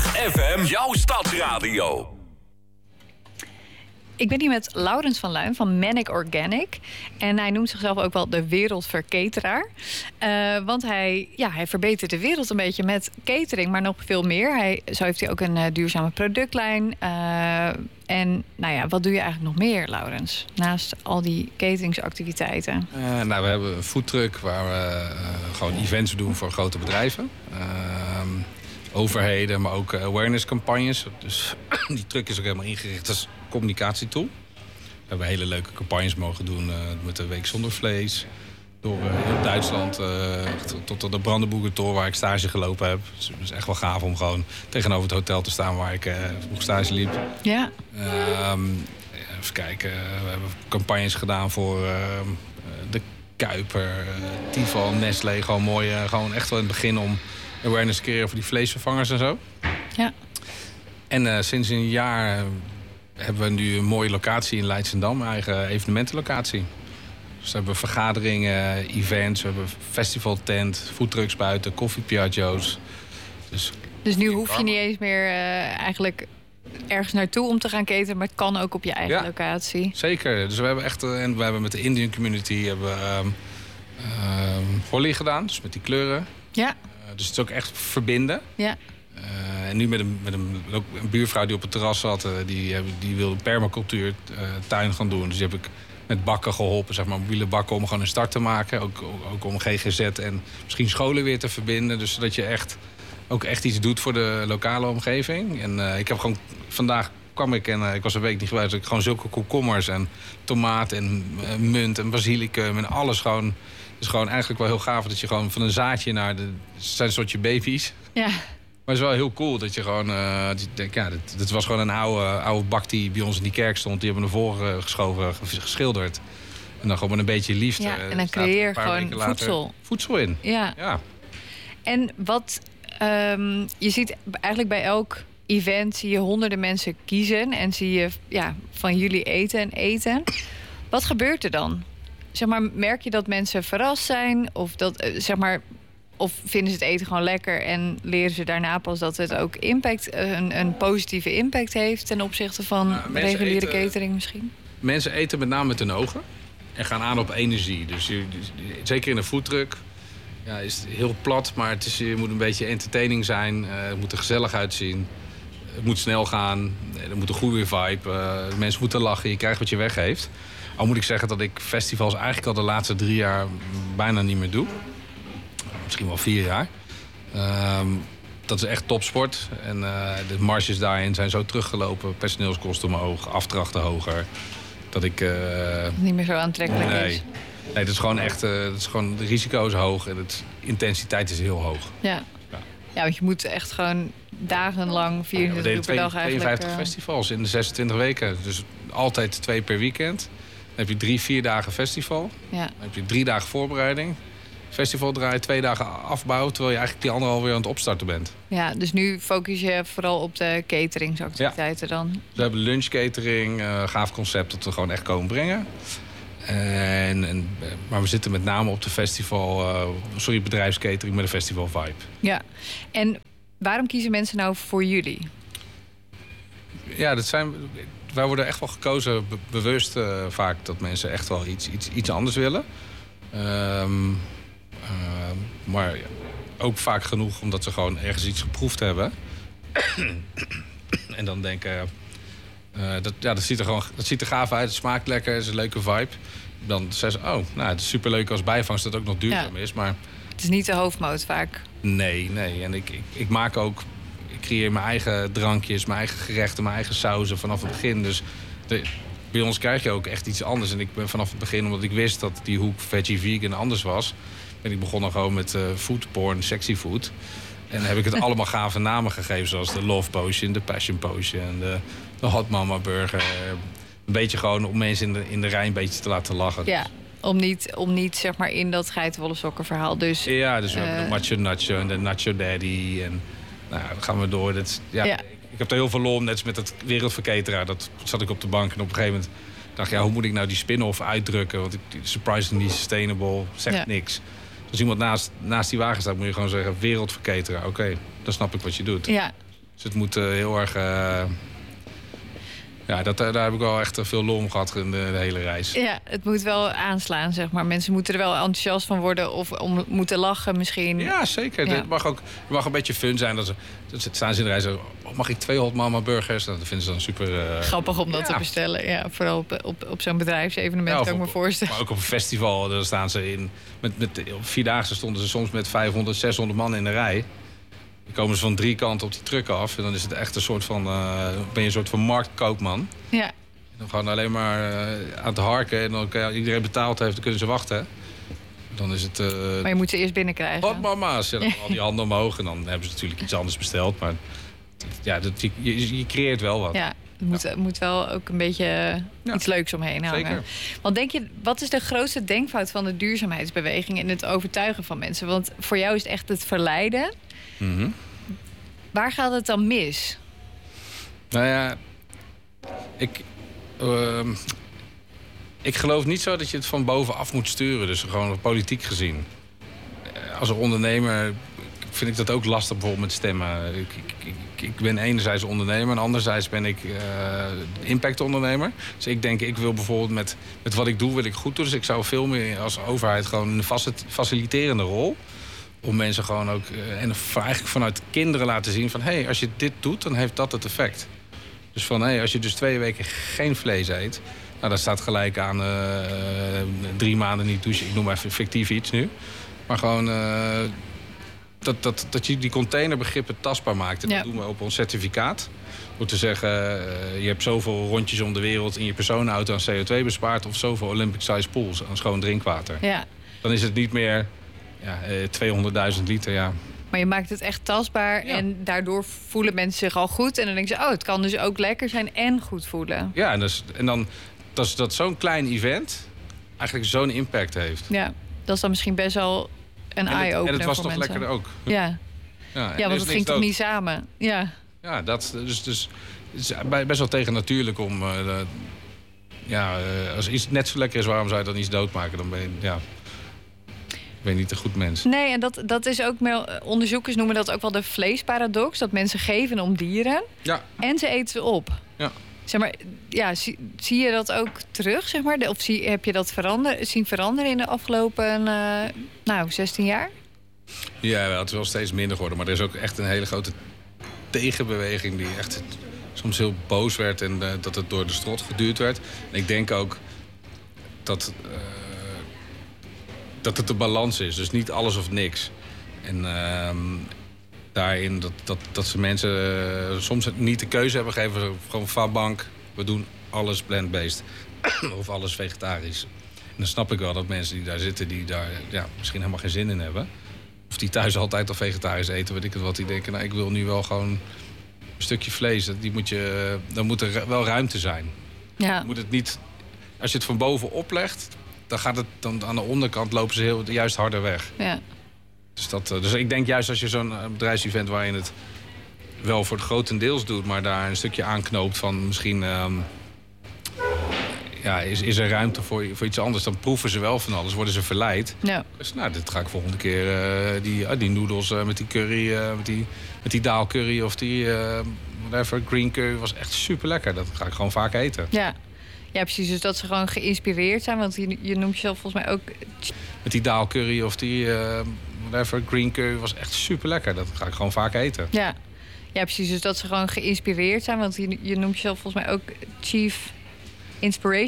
FM, jouw stadsradio. Ik ben hier met Laurens van Luijn van Manic Organic. En hij noemt zichzelf ook wel de wereldverkateraar. Want hij verbetert de wereld een beetje met catering, maar nog veel meer. Zo heeft hij ook een duurzame productlijn. En wat doe je eigenlijk nog meer, Laurens? Naast al die cateringsactiviteiten. We hebben een foodtruck waar we gewoon events doen voor grote bedrijven. Overheden, maar ook awareness campagnes. Dus die truck is ook helemaal ingericht als communicatietool. We hebben hele leuke campagnes mogen doen met de Week Zonder Vlees. Door heel Duitsland tot de Brandenburger-Tor waar ik stage gelopen heb. Dus het is echt wel gaaf om gewoon tegenover het hotel te staan waar ik op stage liep. Ja. Even kijken, we hebben campagnes gedaan voor de Kuiper, Tifal, Nestlé. Gewoon mooi, gewoon echt wel in het begin om awareness te creëren voor die vleesvervangers en zo. Ja. En sinds een jaar hebben we nu een mooie locatie in Leidschendam, een eigen evenementenlocatie. Dus we hebben vergaderingen, events, we hebben festivaltent, foodtrucks buiten, koffiepiaggio's. Dus nu hoef je niet eens meer eigenlijk ergens naartoe om te gaan cateren, maar het kan ook op je eigen locatie. Zeker. Dus we hebben echt, en we hebben met de Indian community Holly gedaan, dus met die kleuren. Ja. Dus het is ook echt verbinden. Ja. En nu met een buurvrouw die op het terras zat, die wilde permacultuur tuin gaan doen. Dus die heb ik met bakken geholpen, zeg maar, mobiele bakken om gewoon een start te maken. Ook om GGZ en misschien scholen weer te verbinden. Dus zodat je ook echt iets doet voor de lokale omgeving. En ik heb gewoon, vandaag kwam ik en ik was een week niet geweest. Ik gewoon zulke komkommers en tomaat en munt en basilicum en alles gewoon. Het is gewoon eigenlijk wel heel gaaf dat je gewoon van een zaadje naar het zijn een soortje baby's. Ja. Maar het is wel heel cool dat je gewoon dit was gewoon een oude bak die bij ons in die kerk stond. Die hebben we naar voren geschoven, geschilderd. En dan gewoon met een beetje liefde. Ja, en dan creëer je gewoon voedsel in. Ja. En wat je ziet eigenlijk bij elk event zie je honderden mensen kiezen en zie je van jullie eten. Wat gebeurt er dan? Zeg maar, merk je dat mensen verrast zijn? Of vinden ze het eten gewoon lekker en leren ze daarna pas dat het ook een positieve impact heeft ten opzichte van reguliere catering misschien? Mensen eten met name met hun ogen en gaan aan op energie. Dus zeker in een foodtruck is het heel plat, maar je moet een beetje entertaining zijn. Het moet er gezellig uitzien. Het moet snel gaan. Er moet een goede vibe. Mensen moeten lachen. Je krijgt wat je weggeeft. Al moet ik zeggen dat ik festivals eigenlijk al de laatste 3 jaar bijna niet meer doe. Misschien wel 4 jaar. Dat is echt topsport. En de marges daarin zijn zo teruggelopen. Personeelskosten omhoog, afdrachten hoger. Dat ik niet meer zo aantrekkelijk is. Nee, dat is gewoon echt. De risico is hoog en de intensiteit is heel hoog. Ja, want je moet echt gewoon dagenlang 24 uur per dag eigenlijk. 52 festivals in de 26 weken. Dus altijd 2 per weekend. Dan heb je 3-4 dagen festival. Ja. Dan heb je 3 dagen voorbereiding. Festival draaien, 2 dagen afbouw, terwijl je eigenlijk die 1,5 uur aan het opstarten bent. Ja, dus nu focus je vooral op de cateringsactiviteiten dan? We hebben lunchcatering, gaaf concept dat we gewoon echt komen brengen. Maar we zitten met name op de bedrijfscatering met een festival vibe. Ja, en waarom kiezen mensen nou voor jullie? Ja, wij worden echt wel gekozen, bewust vaak dat mensen echt wel iets anders willen. Maar ook vaak genoeg omdat ze gewoon ergens iets geproefd hebben. En dan denken, dat ziet er gaaf uit, het smaakt lekker, het is een leuke vibe. Dan zeggen ze, het is superleuk als bijvangst dat het ook nog duurzaam is. Maar het is niet de hoofdmoot vaak. Nee. En ik maak ook, ik creëer mijn eigen drankjes, mijn eigen gerechten, mijn eigen sauzen vanaf het begin. Dus bij ons krijg je ook echt iets anders. En ik ben vanaf het begin, omdat ik wist dat die hoek veggie vegan anders was, ben ik begonnen gewoon met food porn, sexy food. En dan heb ik het allemaal gave namen gegeven, zoals de Love Potion, de Passion Potion, de Hot Mama Burger. Een beetje gewoon om mensen in de rij een beetje te laten lachen. Ja, om niet zeg maar in dat geitenwolle sokken verhaal. Dus we hebben de Macho Nacho en de Nacho Daddy. En dan gaan we door. Ik heb er heel veel lol, net als met het wereldverkateraar. Dat zat ik op de bank en op een gegeven moment dacht ik, hoe moet ik nou die spin-off uitdrukken? Want surprisingly sustainable zegt niks. Als iemand naast die wagen staat, moet je gewoon zeggen wereldverkateraar. Oké, dan snap ik wat je doet. Ja. Dus het moet heel erg... daar heb ik wel echt veel lol om gehad in de hele reis. Ja, het moet wel aanslaan, zeg maar. Mensen moeten er wel enthousiast van worden of om moeten lachen misschien. Ja, zeker. Ja. Het mag een beetje fun zijn. Dat staan ze in de rij zo, mag ik 2 Hot Mama burgers? Dat vinden ze dan super... Grappig om dat te bestellen. Ja, vooral op zo'n bedrijfsevenement kan ik me voorstellen. Maar ook op een festival, daar staan ze in... op 4-daagse stonden ze soms met 500, 600 man in de rij. Dan komen ze van 3 kanten op die truck af. En dan is het echt een soort van... ben je een soort van marktkoopman. Ja. En dan gewoon alleen maar aan het harken. En dan iedereen betaald heeft, dan kunnen ze wachten. Dan is het... Maar je moet ze eerst binnenkrijgen. Hot mama's. Ja, dan al die handen omhoog. En dan hebben ze natuurlijk iets anders besteld. Maar ja, je creëert wel wat. Ja, het moet wel ook een beetje iets leuks omheen hangen. Zeker. Want denk je, wat is de grootste denkfout van de duurzaamheidsbeweging in het overtuigen van mensen? Want voor jou is het echt het verleiden. Mm-hmm. Waar gaat het dan mis? Nou ja, ik geloof niet zo dat je het van bovenaf moet sturen. Dus gewoon politiek gezien. Als een ondernemer vind ik dat ook lastig bijvoorbeeld met stemmen. Ik ben enerzijds ondernemer en anderzijds ben ik impactondernemer. Dus ik denk, ik wil bijvoorbeeld met wat ik doe, wil ik goed doen. Dus ik zou veel meer als overheid gewoon een faciliterende rol... om mensen gewoon ook, en eigenlijk vanuit kinderen laten zien van... hé, als je dit doet, dan heeft dat het effect. Dus van, hé, als je dus 2 weken geen vlees eet... nou, dat staat gelijk aan 3 maanden niet douchen. Ik noem even fictief iets nu. Maar gewoon dat je die containerbegrippen tastbaar maakt. En dat doen we op ons certificaat. Door te zeggen, je hebt zoveel rondjes om de wereld... in je personenauto aan CO2 bespaard... of zoveel Olympic-size pools aan schoon drinkwater. Ja. Dan is het niet meer 200.000 liter, ja. Maar je maakt het echt tastbaar en daardoor voelen mensen zich al goed. En dan denken ze, het kan dus ook lekker zijn en goed voelen. Ja, en dan dat zo'n klein event eigenlijk zo'n impact heeft. Ja, dat is dan misschien best wel een eye-opener. En het was voor toch mensen. lekkerder ook. Ja, want het ging toch niet samen. Ja, dus het is best wel tegennatuurlijk om... als iets net zo lekker is, waarom zou je dan iets doodmaken? Dan ben je... Ik ben niet een goed mens. Nee, en dat is ook... Onderzoekers noemen dat ook wel de vleesparadox. Dat mensen geven om dieren. Ja. En ze eten ze op. Ja. Zeg maar, zie je dat ook terug, zeg maar? Of heb je dat zien veranderen in de afgelopen 16 jaar? Ja, het is wel steeds minder geworden. Maar er is ook echt een hele grote tegenbeweging... die echt soms heel boos werd en dat het door de strot geduwd werd. En ik denk ook dat het de balans is. Dus niet alles of niks. En daarin dat ze mensen soms niet de keuze hebben gegeven. Gewoon van bank, we doen alles plant-based. Of alles vegetarisch. En dan snap ik wel dat mensen die daar zitten... die daar misschien helemaal geen zin in hebben. Of die thuis altijd al vegetarisch eten, weet ik het wat. Die denken, ik wil nu wel gewoon een stukje vlees. Dan moet er wel ruimte zijn. Ja. Moet het niet, als je het van boven oplegt... dan gaat het dan aan de onderkant lopen ze juist harder weg. Ja. Dus ik denk juist als je zo'n bedrijfsevent... waar je het wel voor het grotendeels doet... maar daar een stukje aanknoopt van misschien... is er ruimte voor iets anders. Dan proeven ze wel van alles, worden ze verleid. Ja. Dus dit ga ik volgende keer... die noedels met die curry, met die daalcurry... of die whatever, green curry was echt super lekker. Dat ga ik gewoon vaak eten. Ja. Ja, precies. Dus dat ze gewoon geïnspireerd zijn. Want je noemt jezelf volgens mij ook... Met die daalcurry of die whatever, green curry was echt super lekker. Dat ga ik gewoon vaak eten. Ja, precies. Dus dat ze gewoon geïnspireerd zijn. Want je noemt jezelf volgens mij ook Chief Inspiration